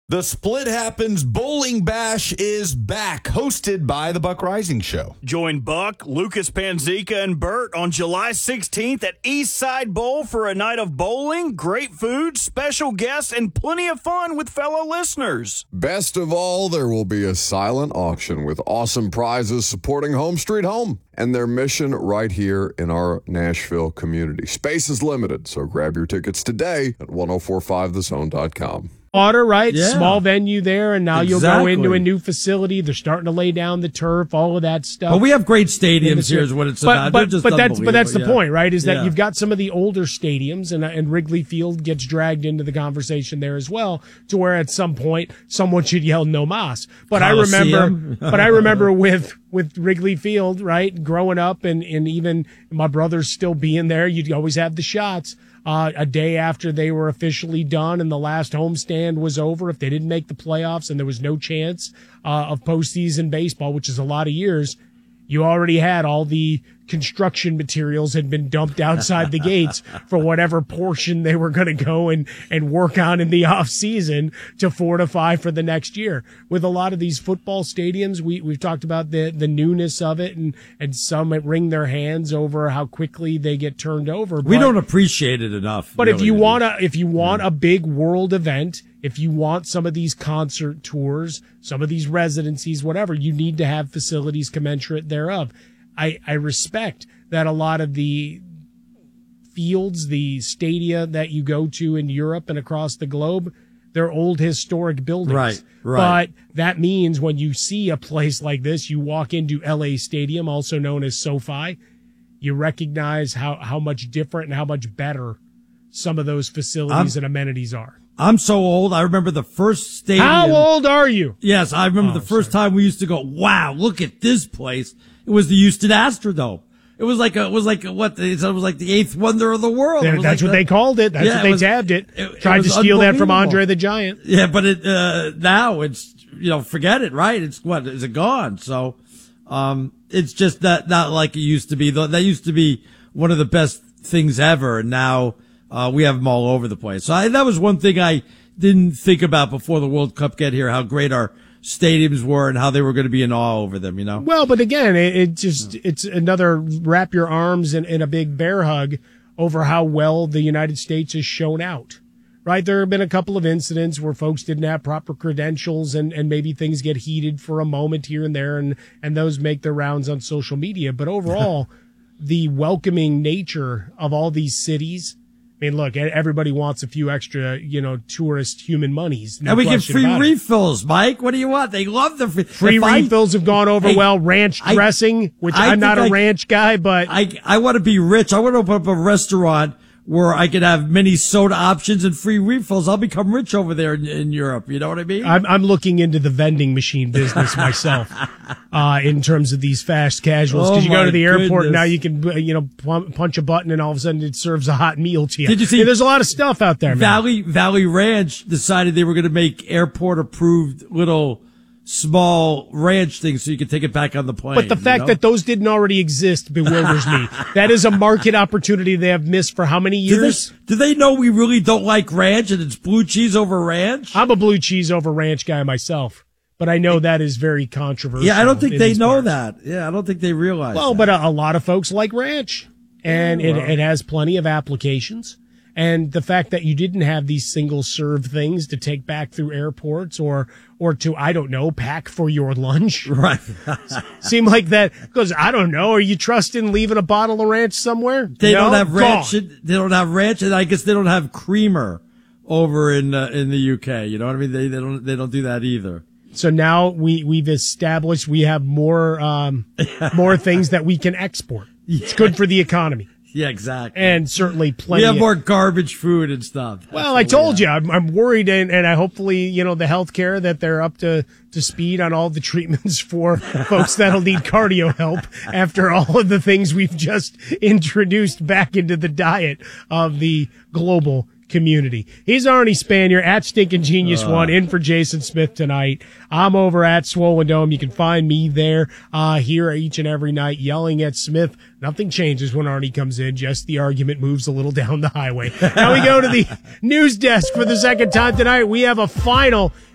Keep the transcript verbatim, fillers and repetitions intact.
The Split Happens Bowling Bash is back, hosted by the Buck Rising Show. Join Buck, Lucas Panzica, and Bert on July sixteenth at Eastside Bowl for a night of bowling, great food, special guests, and plenty of fun with fellow listeners. Best of all, there will be a silent auction with awesome prizes supporting Home Street Home and their mission right here in our Nashville community. Space is limited, so grab your tickets today at ten forty-five the zone dot com. Water, right? Yeah. Small venue there, and now Exactly. you'll go into a new facility. They're starting to lay down the turf, all of that stuff. But we have great stadiums here is what it's but, about. But, They're just but that's but that's the yeah. point, right? Is that Yeah. you've got some of the older stadiums, and and Wrigley Field gets dragged into the conversation there as well, to where at some point someone should yell "No mas." But Coliseum. I remember, but I remember with with Wrigley Field, right? Growing up, and and even my brothers still being there, you'd always have the shots. Uh, a day after they were officially done and the last homestand was over, if they didn't make the playoffs and there was no chance uh, of postseason baseball, which is a lot of years, you already had all the construction materials had been dumped outside the gates for whatever portion they were going to go and, and work on in the off season to fortify for the next year. With a lot of these football stadiums, we, we've talked about the, the newness of it, and, and some wring their hands over how quickly they get turned over. We But- don't appreciate it enough. but if really. you want to, if you want a big world event, if you want some of these concert tours, some of these residencies, whatever, you need to have facilities commensurate thereof. I, I respect that a lot of the fields, the stadia that you go to in Europe and across the globe, they're old historic buildings. Right, right. But that means when you see a place like this, you walk into L A Stadium, also known as SoFi, you recognize how, how much different and how much better some of those facilities I'm- and amenities are. I'm so old. I remember the first stadium. How old are you? Yes, I remember Oh, the first time we used to go. Wow, look at this place. It was the Houston Astrodome. It was like a, it was like a, what they said. It was like the eighth wonder of the world. It There- was That's like what the- they called it. That's Yeah, what it they was- tabbed it. it- it Tried to was steal that from unbelievable. Andre the Giant. Yeah, but it uh now it's you know forget it. Right? It's what is it gone? So um it's just that not like it used to be. Though that used to be one of the best things ever, and now uh we have them all over the place. So I, that was one thing I didn't think about before the World Cup get here. How great our stadiums were and how they were going to be in awe over them. You know. Well, but again, it, it just it's another wrap your arms in, in a big bear hug over how well the United States has shown out. Right? There have been a couple of incidents where folks didn't have proper credentials, and, and maybe things get heated for a moment here and there, and, and those make their rounds on social media. But overall, the welcoming nature of all these cities. I mean, look, everybody wants a few extra, you know, tourist human monies. No And we get question free about it. refills, Mike. What do you want? They love the free, Free if I- refills have gone over Hey, well. Ranch I- dressing, which I I'm not a think I- ranch guy, but I I want to be rich. I want to open up a restaurant where I could have many soda options and free refills. I'll become rich over there in, in Europe. You know what I mean? I'm I'm looking into the vending machine business myself, uh, in terms of these fast casuals. Because Oh you go my to the airport and now goodness. you can, uh, you know, pum- punch a button and all of a sudden it serves a hot meal to you. Did you see- Yeah, there's a lot of stuff out there, man. Valley Valley Ranch decided they were going to make airport approved little small ranch things so you could take it back on the plane. But the you fact know? that those didn't already exist bewilders me. That is a market opportunity they have missed for how many do they, years? do they know we really don't like ranch and it's blue cheese over ranch? I'm a blue cheese over ranch guy myself, but I know that is very controversial. Yeah, I don't think in they these know parts. that. Yeah, I don't think they realize. Well, that. but a, a lot of folks like ranch, and Yeah, well. it, it has plenty of applications. And the fact that you didn't have these single serve things to take back through airports or, or to, I don't know, pack for your lunch. right. Seem like that, because I don't know, are you trusting leaving a bottle of ranch somewhere? They No? don't have ranch. Gone. They don't have ranch, and I guess they don't have creamer over in uh, in the U K. You know what I mean? They they don't they don't do that either. So now we, we've established we have more, um, more things that we can export. It's good for the economy. Yeah, exactly. And certainly we plenty have of, more garbage food and stuff. That's Well, what I we told have. you, I'm, I'm worried, and, and I hopefully, you know, the healthcare that they're up to, to speed on all the treatments for folks that'll need cardio help after all of the things we've just introduced back into the diet of the global community. He's Arnie Spanier at Stinkin' Genius Uh. One, in for Jason Smith tonight. I'm over at Swollen Dome. You can find me there, uh, here each and every night yelling at Smith. Nothing changes when Arnie comes in, just the argument moves a little down the highway. Now we go to the news desk for the second time tonight. We have a final